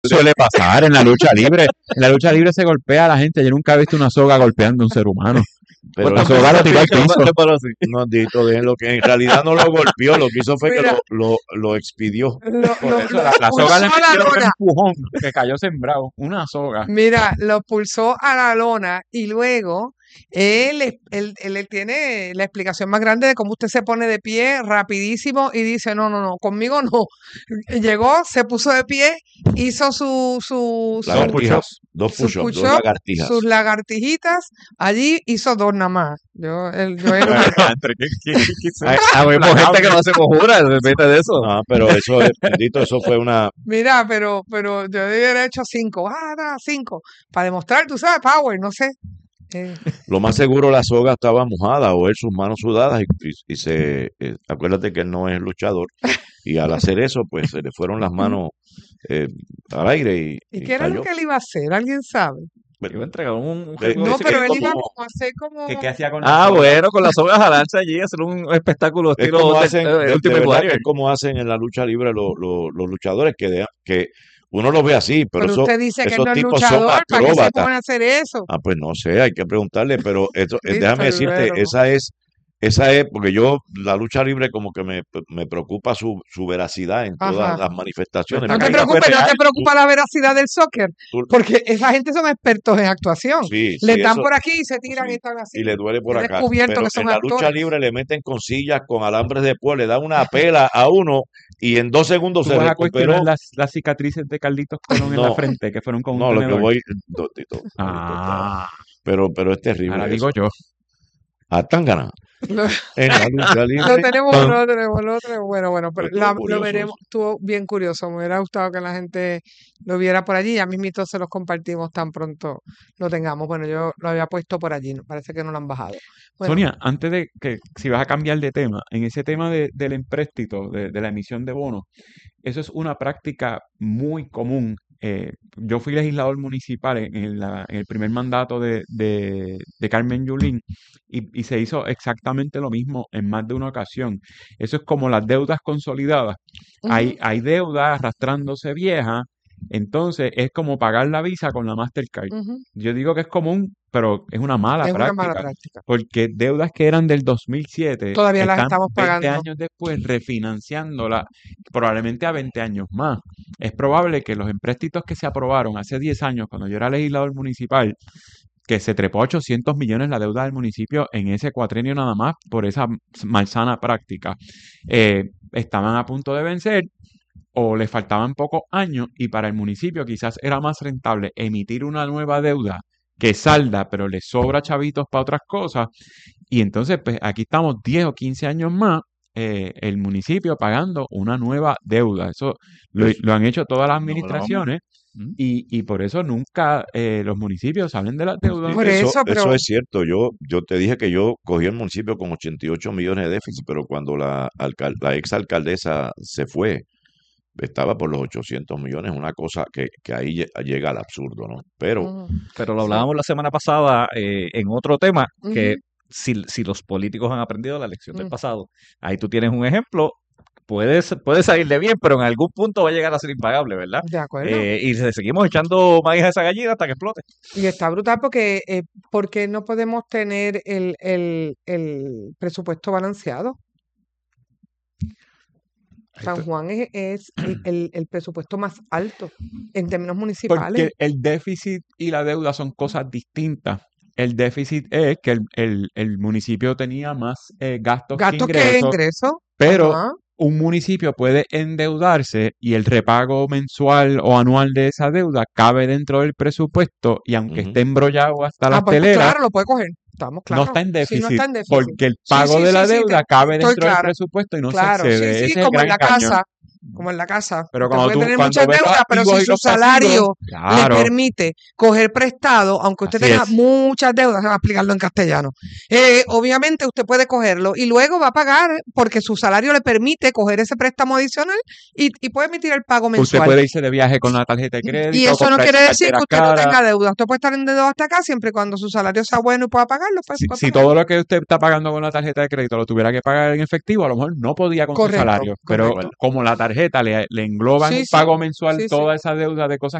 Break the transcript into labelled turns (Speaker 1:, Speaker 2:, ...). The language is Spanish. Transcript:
Speaker 1: suele pasar en la lucha libre. En la lucha libre se golpea a la gente. Yo nunca he visto una soga golpeando a un ser humano.
Speaker 2: Pero
Speaker 1: La soga lo tiró al piso.
Speaker 2: no, Dito, déjenlo, que en realidad no lo golpeó, lo que hizo fue que lo expidió.
Speaker 1: Por eso, la soga le metió un empujón que cayó sembrado. Una soga.
Speaker 3: Mira, lo pulsó a la lona y luego él tiene la explicación más grande de cómo usted se pone de pie rapidísimo y dice, no, conmigo no. Llegó, se puso de pie, hizo
Speaker 2: dos push-ups, dos lagartijas.
Speaker 3: Sus lagartijitas, allí hizo dos nada más. Yo
Speaker 4: Habemos gente que no hacemos juras, depende de eso.
Speaker 2: No, pero eso es, bendito, eso fue una...
Speaker 3: Mira, pero yo hubiera hecho 5, 5, para demostrar, tú sabes, power, no sé.
Speaker 2: Lo más seguro la soga estaba mojada o él sus manos sudadas y acuérdate que él no es luchador y al hacer eso pues se le fueron las manos al aire
Speaker 3: ¿Y qué era lo que él iba a hacer? ¿Alguien sabe?
Speaker 4: Iba a entregar
Speaker 3: no, pero él iba a hacer como...
Speaker 1: ¿Qué hacía con
Speaker 4: bueno, con las sogas jalarse allí, hacer un espectáculo estilo
Speaker 2: es como hacen en la lucha libre los luchadores que uno lo ve así, pero
Speaker 3: usted dice que no es luchador, ¿para qué se pueden hacer eso?
Speaker 2: Pues no sé, hay que preguntarle, pero déjame decirte, esa es, porque la lucha libre como que me preocupa su veracidad en todas las manifestaciones.
Speaker 3: No te preocupes, no te preocupa la veracidad del soccer, porque esa gente son expertos en actuación. Les dan por aquí y se tiran y están así.
Speaker 2: Y le duele por acá. Pero en la lucha libre le meten con sillas, con alambres de púa, le dan una pela a uno y en 2 segundos se recuperó.
Speaker 1: Las cicatrices de Carlitos Colón en la frente, que fueron con un tenedor.
Speaker 2: Lo que voy... Pero es terrible.
Speaker 1: Ahora digo yo.
Speaker 2: A Tangana. En la lucha libre.
Speaker 3: Lo tenemos. Bueno, pero lo veremos. Estuvo bien curioso. Me hubiera gustado que la gente lo viera por allí. Ya mismito se los compartimos tan pronto lo tengamos. Bueno, yo lo había puesto por allí. Parece que no lo han bajado. Bueno.
Speaker 1: Sonia, antes de que, si vas a cambiar de tema, en ese tema del empréstito, de la emisión de bonos, eso es una práctica muy común. Yo fui legislador municipal en el primer mandato de Carmen Yulín y se hizo exactamente lo mismo en más de una ocasión. Eso es como las deudas consolidadas. Hay deudas arrastrándose viejas, entonces es como pagar la Visa con la Mastercard. Yo digo que es común, pero es una mala práctica. Porque deudas que eran del 2007
Speaker 3: todavía las estamos
Speaker 1: 20
Speaker 3: pagando.
Speaker 1: años después refinanciándolas probablemente a 20 años más. Es probable que los empréstitos que se aprobaron hace 10 años, cuando yo era legislador municipal, que se trepó a 800 millones la deuda del municipio en ese cuatrenio nada más por esa malsana práctica, estaban a punto de vencer o le faltaban pocos años y para el municipio quizás era más rentable emitir una nueva deuda que salda, pero le sobra chavitos para otras cosas. Y entonces, pues aquí estamos 10 o 15 años más, el municipio pagando una nueva deuda. Eso lo han hecho todas las administraciones. Y por eso nunca los municipios salen de las deudas.
Speaker 2: Eso es cierto. Yo te dije que yo cogí el municipio con 88 millones de déficit, pero cuando la exalcaldesa se fue, estaba por los 800 millones, una cosa que ahí llega al absurdo, ¿no? Pero
Speaker 4: lo hablábamos la semana pasada en otro tema, que si los políticos han aprendido la lección del pasado, ahí tú tienes un ejemplo. Puede salirle bien, pero en algún punto va a llegar a ser impagable, ¿verdad?
Speaker 3: De acuerdo.
Speaker 4: Y seguimos echando maíz a esa gallina hasta que explote.
Speaker 3: Y está brutal porque no podemos tener el presupuesto balanceado. San Juan es el presupuesto más alto en términos municipales.
Speaker 1: Porque el déficit y la deuda son cosas distintas. El déficit es que el municipio tenía más gastos que ingresos. Pero un municipio puede endeudarse y el repago mensual o anual de esa deuda cabe dentro del presupuesto y aunque esté embrollado hasta la telera,
Speaker 3: claro, lo puede coger. Estamos claros.
Speaker 1: No está en déficit, porque el pago de la deuda cabe dentro del presupuesto y no se excede.
Speaker 3: Sí, como en la casa. Como en la casa.
Speaker 1: Pero
Speaker 3: puede tener muchas deudas, pero si su salario le permite coger prestado, aunque usted tenga muchas deudas, va a explicarlo en castellano. Obviamente usted puede cogerlo y luego va a pagar porque su salario le permite coger ese préstamo adicional y puede emitir el pago mensual.
Speaker 1: Usted puede irse de viaje con la tarjeta de crédito.
Speaker 3: Y eso no quiere decir que usted no tenga deuda. Usted puede estar endeudado hasta acá siempre y cuando su salario sea bueno y pueda pagarlo.
Speaker 1: Si todo lo que usted está pagando con la tarjeta de crédito lo tuviera que pagar en efectivo, a lo mejor no podía con su salario. Pero como la tarjeta tarjeta le engloban un pago mensual toda esa deuda de cosas